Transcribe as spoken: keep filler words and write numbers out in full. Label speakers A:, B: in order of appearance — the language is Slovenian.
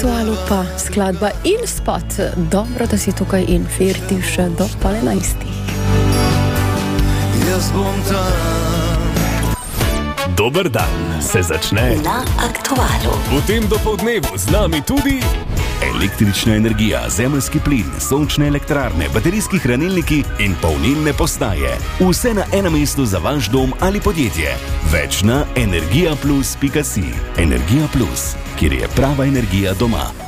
A: Aktualu pa skladba in spot. Dobro, da si tukaj in Ferti še do pol enajstih.
B: Jaz bom tam.
C: Dober dan se začne
D: na Aktualu.
C: V tem dopoldnevu z nami tudi električna energija, zemeljski plin, sončne elektrarne, baterijski hranilniki in polnilne postaje. Vse na enem mestu za vaš dom ali podjetje. Več na energija plus pika si. Energija Plus, kjer je prava energija doma.